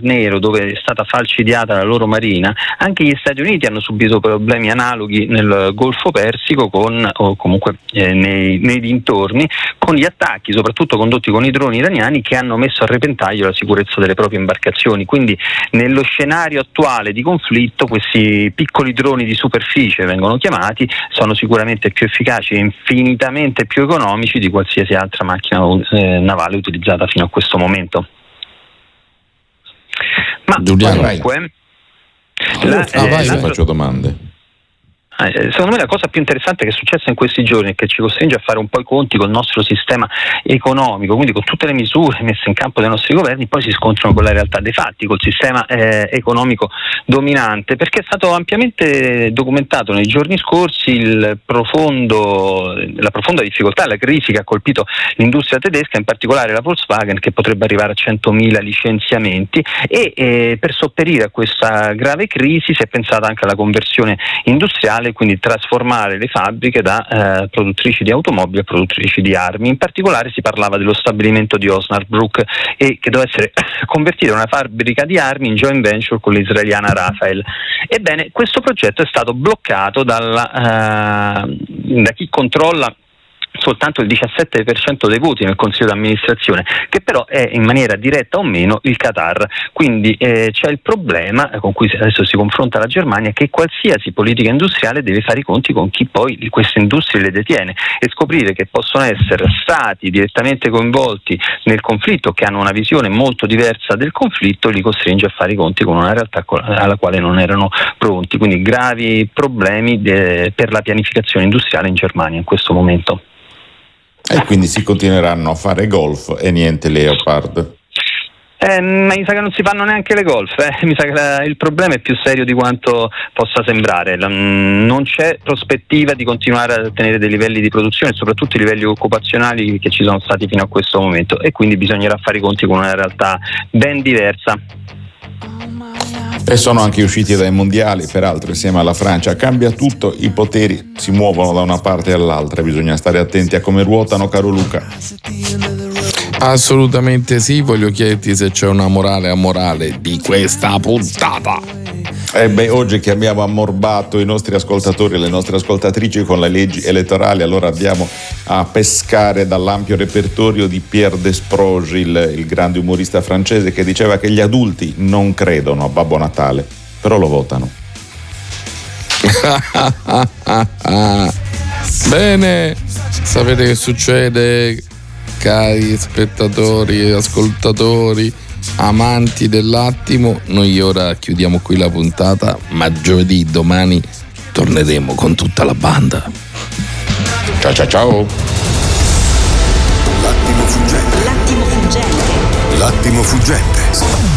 Nero, dove è stata falcidiata la loro marina, anche gli Stati Uniti hanno subito problemi analoghi nel Golfo Persico o comunque nei dintorni, con gli attacchi soprattutto condotti con i droni iraniani che hanno messo a repentaglio la sicurezza delle proprie imbarcazioni. Quindi nello scenario attuale di conflitto questi piccoli droni di superficie, vengono chiamati, sono sicuramente più efficaci e infinitamente più economici di qualsiasi altra macchina navale utilizzata fino a questo momento. Ma comunque faccio domande. Secondo me la cosa più interessante che è successa in questi giorni è che ci costringe a fare un po' i conti col nostro sistema economico, quindi con tutte le misure messe in campo dai nostri governi, poi si scontrano con la realtà dei fatti, col sistema economico dominante, perché è stato ampiamente documentato nei giorni scorsi la profonda difficoltà, la crisi che ha colpito l'industria tedesca, in particolare la Volkswagen, che potrebbe arrivare a 100.000 licenziamenti, e per sopperire a questa grave crisi si è pensato anche alla conversione industriale, quindi trasformare le fabbriche da produttrici di automobili a produttrici di armi. In particolare si parlava dello stabilimento di Osnabrück e che doveva essere convertita in una fabbrica di armi in joint venture con l'israeliana Rafael. Ebbene, questo progetto è stato bloccato da chi controlla soltanto il 17% dei voti nel consiglio d'amministrazione, che però è in maniera diretta o meno il Qatar. Quindi c'è il problema con cui adesso si confronta la Germania, che qualsiasi politica industriale deve fare i conti con chi poi queste industrie le detiene, e scoprire che possono essere stati direttamente coinvolti nel conflitto, che hanno una visione molto diversa del conflitto, li costringe a fare i conti con una realtà alla quale non erano pronti. Quindi gravi problemi per la pianificazione industriale in Germania in questo momento. E quindi si continueranno a fare Golf e niente Leopard. Ma mi sa che non si fanno neanche le Golf, mi sa che il problema è più serio di quanto possa sembrare. Non c'è prospettiva di continuare a tenere dei livelli di produzione, soprattutto i livelli occupazionali che ci sono stati fino a questo momento, e quindi bisognerà fare i conti con una realtà ben diversa. E sono anche usciti dai mondiali, peraltro, insieme alla Francia. Cambia tutto, i poteri si muovono da una parte all'altra, bisogna stare attenti a come ruotano, caro Luca. Assolutamente sì, voglio chiederti se c'è una morale amorale di questa puntata. Oggi che abbiamo ammorbato i nostri ascoltatori e le nostre ascoltatrici con le leggi elettorali, allora andiamo a pescare dall'ampio repertorio di Pierre Desproges, il grande umorista francese, che diceva che gli adulti non credono a Babbo Natale, però lo votano. Bene, sapete che succede, cari spettatori, ascoltatori, amanti dell'attimo? Noi ora chiudiamo qui la puntata, ma giovedì, domani, torneremo con tutta la banda. Ciao ciao ciao. L'attimo fuggente.